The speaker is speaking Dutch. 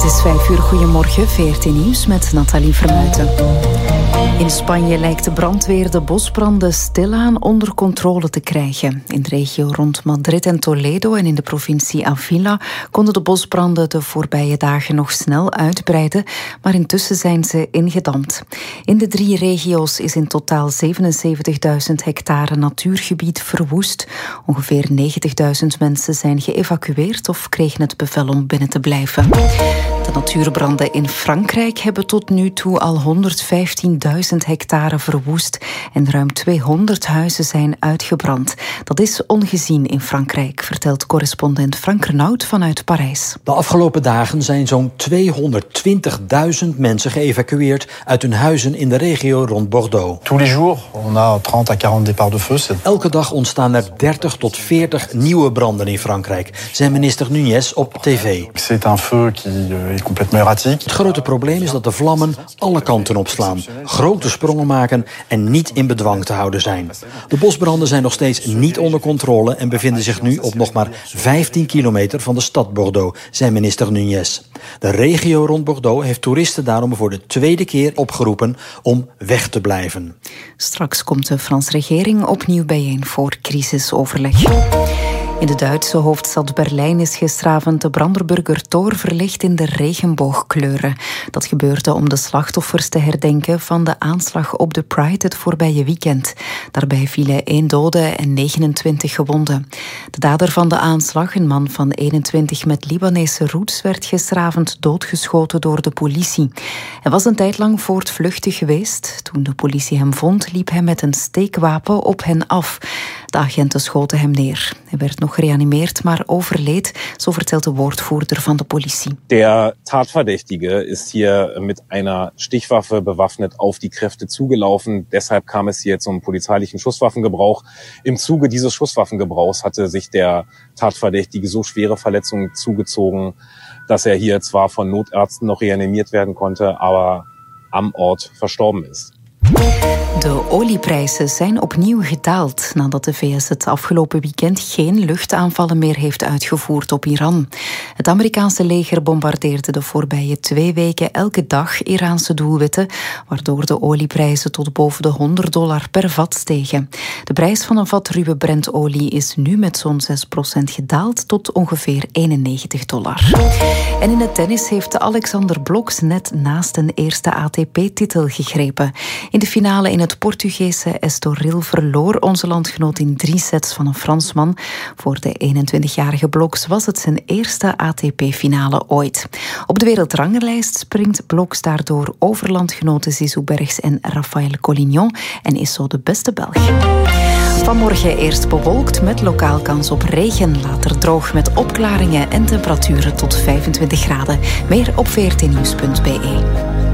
Het is 5 uur. Goedemorgen, VRT Nieuws met Nathalie Vermuijten. In Spanje lijkt de brandweer de bosbranden stilaan onder controle te krijgen. In de regio rond Madrid en Toledo en in de provincie Avila konden de bosbranden de voorbije dagen nog snel uitbreiden, maar intussen zijn ze ingedampt. In de 3 regio's is in totaal 77.000 hectare natuurgebied verwoest. Ongeveer 90.000 mensen zijn geëvacueerd of kregen het bevel om binnen te blijven. De natuurbranden in Frankrijk hebben tot nu toe al 115.000 hectare verwoest en ruim 200 huizen zijn uitgebrand. Dat is ongezien in Frankrijk, vertelt correspondent Frank Renaud vanuit Parijs. De afgelopen dagen zijn zo'n 220.000 mensen geëvacueerd uit hun huizen in de regio rond Bordeaux. Tous les jours, on a 30 à 40 départs de feu. Elke dag ontstaan er 30 tot 40 nieuwe branden in Frankrijk, zei minister Núñez op tv. C'est un feu qui est complètement erratique. Het grote probleem is dat de vlammen alle kanten opslaan, grote sprongen maken en niet in bedwang te houden zijn. De bosbranden zijn nog steeds niet onder controle en bevinden zich nu op nog maar 15 kilometer van de stad Bordeaux, zei minister Núñez. De regio rond Bordeaux heeft toeristen daarom voor de tweede keer opgeroepen om weg te blijven. Straks komt de Franse regering opnieuw bijeen voor crisisoverleg. In de Duitse hoofdstad Berlijn is gisteravond de Brandenburger Tor verlicht in de regenboogkleuren. Dat gebeurde om de slachtoffers te herdenken van de aanslag op de Pride het voorbije weekend. Daarbij vielen 1 dode en 29 gewonden. De dader van de aanslag, een man van 21 met Libanese roots, werd gisteravond doodgeschoten door de politie. Hij was een tijd lang voortvluchtig geweest. Toen de politie hem vond, liep hij met een steekwapen op hen af. De agenten schoten hem neer. Hij werd nog gereanimeerd, maar overleed, zo vertelt de woordvoerder van de politie. Der Tatverdächtige ist hier mit einer Stichwaffe bewaffnet auf die Kräfte zugelaufen. Deshalb kam es hier zum polizeilichen Schusswaffengebrauch. Im Zuge dieses Schusswaffengebrauchs hatte sich der Tatverdächtige so schwere Verletzungen zugezogen, dass er hier zwar von Notärzten noch reanimiert werden konnte, aber am Ort verstorben ist. De olieprijzen zijn opnieuw gedaald nadat de VS het afgelopen weekend geen luchtaanvallen meer heeft uitgevoerd op Iran. Het Amerikaanse leger bombardeerde de voorbije 2 weken elke dag Iraanse doelwitten, waardoor de olieprijzen tot boven de $100 per vat stegen. De prijs van een vat ruwe Brentolie is nu met zo'n 6% gedaald tot ongeveer $91. En in het tennis heeft Alexander Blok's net naast een eerste ATP-titel gegrepen. In de finale in het Portugese Estoril verloor onze landgenoot in 3 sets van een Fransman. Voor de 21-jarige Bloks was het zijn eerste ATP-finale ooit. Op de wereldrangenlijst springt Bloks daardoor over landgenoten Zizou Bergs en Raphaël Collignon en is zo de beste Belg. Vanmorgen eerst bewolkt met lokaal kans op regen, later droog met opklaringen en temperaturen tot 25 graden. Meer op vrtnieuws.be.